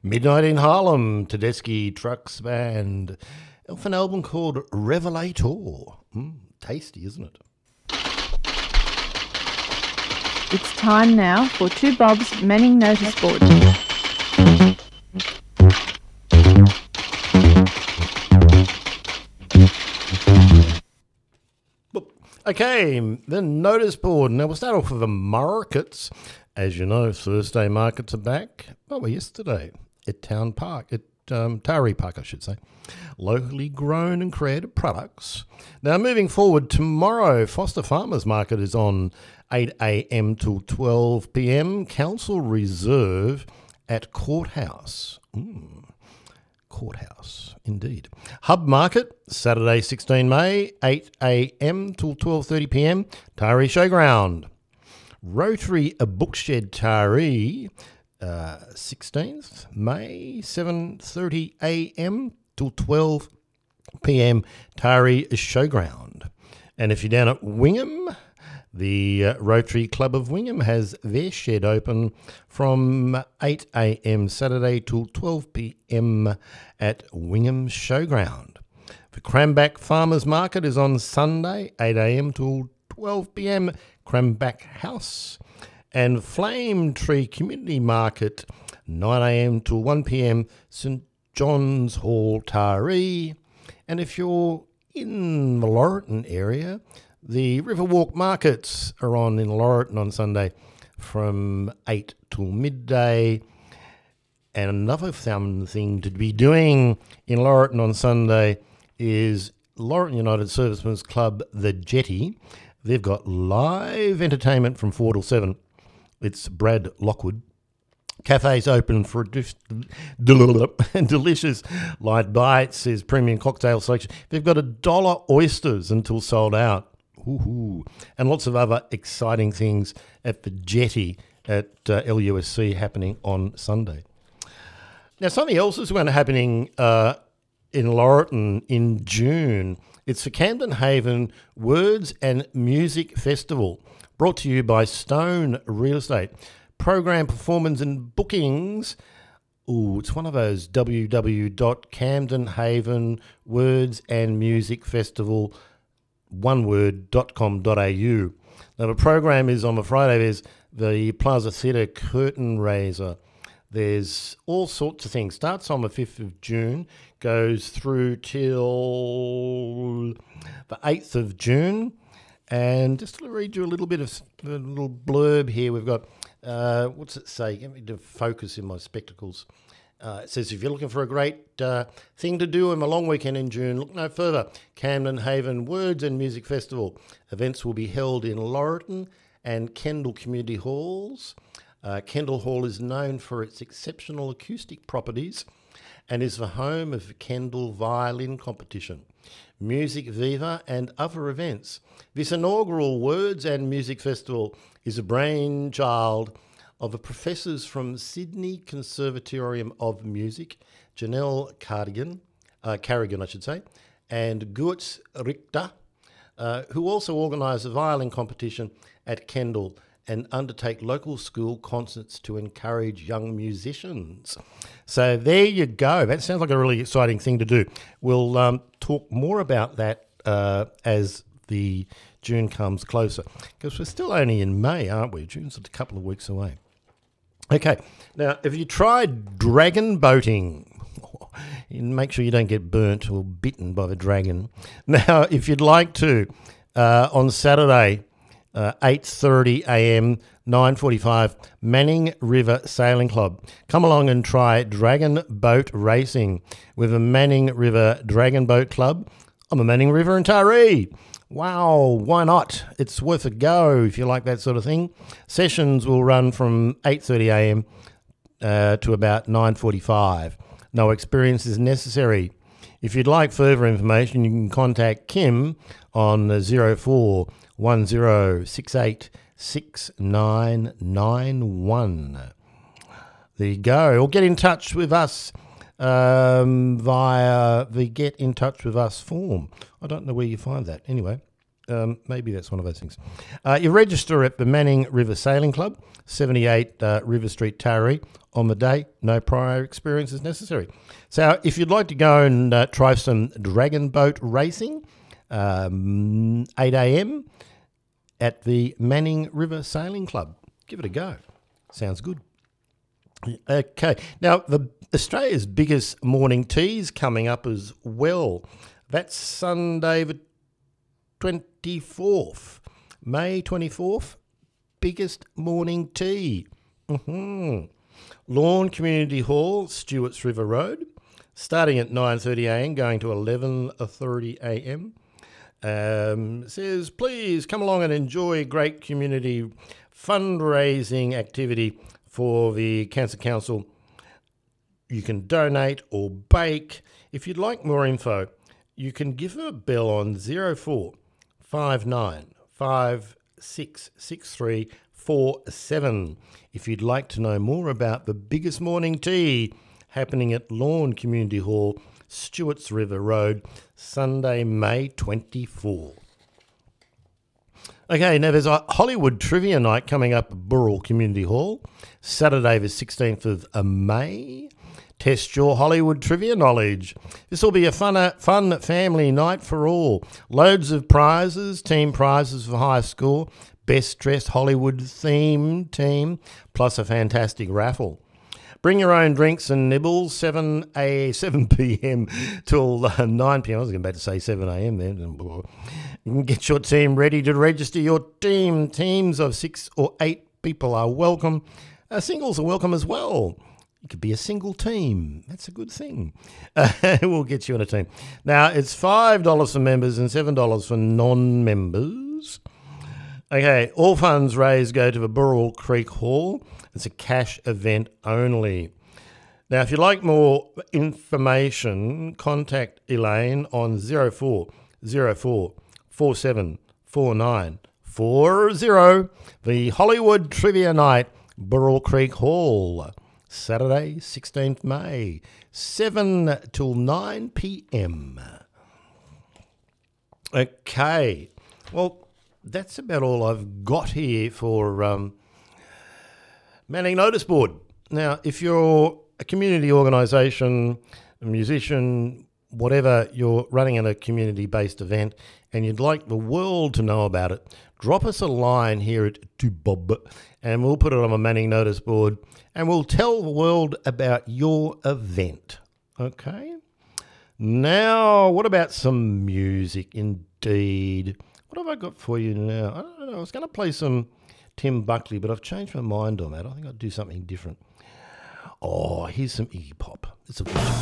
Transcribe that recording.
Midnight in Harlem, Tedeschi Trucks Band. Off an album called Revelator. Tasty, isn't it? It's time now for Two Bob's Manning Notice Board. Okay, the notice board. Now we'll start off with the markets. As you know, Thursday markets are back. Well, yesterday at Town Park, at Taree Park, I should say. Locally grown and created products. Now, moving forward, tomorrow, Foster Farmers Market is on 8 a.m. till 12 p.m. Council Reserve at Courthouse. Courthouse, indeed. Hub Market, Saturday 16 May, 8 a.m. till 12:30 p.m. Taree Showground. Rotary Bookshed Taree, 16th May, 7:30 a.m. till 12 p.m. Taree Showground. And if you're down at Wingham, the Rotary Club of Wingham has their shed open from 8 a.m. Saturday till 12 p.m. at Wingham Showground. The Cranback Farmers Market is on Sunday, 8 a.m. till 12 p.m. Cranback House. And Flame Tree Community Market, 9 a.m. till 1 p.m. St John's Hall, Taree. And if you're in the Laurelton area, the Riverwalk Markets are on in Laurelton on Sunday from 8 till midday. And another fun thing to be doing in Laurelton on Sunday is Laurelton United Servicemen's Club, The Jetty. They've got live entertainment from 4 till 7. It's Brad Lockwood. Cafes open for delicious light bites. There's premium cocktail selection. They've got $1 oysters until sold out. Ooh. And lots of other exciting things at the Jetty at LUSC happening on Sunday. Now, something else is going to happening in Laurelton in June. It's the Camden Haven Words and Music Festival, brought to you by Stone Real Estate. Program performance and bookings. It's one of those www.camdenhavenwordsandmusicfestival.com oneword.com.au. Now, the program is on the Friday. There's the Plaza Theatre curtain raiser. There's all sorts of things. Starts on the 5th of June, goes through till the 8th of June. And just to read you a little bit of a little blurb here, we've got, what's it say? Get me to focus in my spectacles. It says, if you're looking for a great thing to do on a long weekend in June, look no further. Camden Haven Words and Music Festival. Events will be held in Laurelton and Kendall Community Halls. Kendall Hall is known for its exceptional acoustic properties and is the home of the Kendall Violin Competition, Music Viva and other events. This inaugural Words and Music Festival is a brainchild of the professors from Sydney Conservatorium of Music, Janelle Carrigan, and Gurtz Richter, who also organise a violin competition at Kendall and undertake local school concerts to encourage young musicians. So there you go. That sounds like a really exciting thing to do. We'll talk more about that as the June comes closer, because we're still only in May, aren't we? June's a couple of weeks away. Okay, now if you tried dragon boating, make sure you don't get burnt or bitten by the dragon. Now, if you'd like to, on Saturday, 8:30 a.m, 9:45, Manning River Sailing Club. Come along and try dragon boat racing with the Manning River Dragon Boat Club on the Manning River in Taree. Wow, why not? It's worth a go if you like that sort of thing. Sessions will run from 8:30 a.m. To about 9:45. No experience is necessary. If you'd like further information, you can contact Kim on 0410686991. There you go. Or get in touch with us via the Get in Touch with Us form. I don't know where you find that. Anyway, Maybe that's one of those things. You register at the Manning River Sailing Club, 78 River Street, Taree, on the day. No prior experience is necessary. So if you'd like to go and try some dragon boat racing, 8 a.m. at the Manning River Sailing Club. Give it a go. Sounds good. Okay. Now, Australia's biggest morning tea is coming up as well. That's Sunday the 24th. May 24th, biggest morning tea. Lawn Community Hall, Stewarts River Road, starting at 9:30 a.m, going to 11:30 a.m. Says, please come along and enjoy a great community fundraising activity for the Cancer Council. You can donate or bake. If you'd like more info, you can give her a bell on 0459 566347 if you'd like to know more about the biggest morning tea happening at Lawn Community Hall, Stewarts River Road, Sunday, May 24. Okay, now there's a Hollywood Trivia Night coming up at Burrell Community Hall, Saturday the 16th of May. Test your Hollywood trivia knowledge. This will be a fun family night for all. Loads of prizes, team prizes for high score, best dressed Hollywood themed team, plus a fantastic raffle. Bring your own drinks and nibbles, 7 p.m. till 9 p.m. I was about to say 7 a.m. then. You can get your team ready to register your team. Teams of 6 or 8 people are welcome. Singles are welcome as well. You could be a single team. That's a good thing. We'll get you on a team. Now, it's $5 for members and $7 for non-members. Okay, all funds raised go to the Burrell Creek Hall. It's a cash event only. Now, if you'd like more information, contact Elaine on 0404 474940. The Hollywood Trivia Night, Burrell Creek Hall. Saturday, 16th May, 7 till 9 p.m. Okay, well, that's about all I've got here for Manning Notice Board. Now, if you're a community organisation, a musician, whatever, you're running at a community-based event and you'd like the world to know about it, drop us a line here at To Bob and we'll put it on a Manning Notice Board and we'll tell the world about your event. Okay? Now, what about some music? Indeed. What have I got for you now? I don't know. I was going to play some Tim Buckley, but I've changed my mind on that. I think I'll do something different. Oh, here's some Iggy Pop. It's a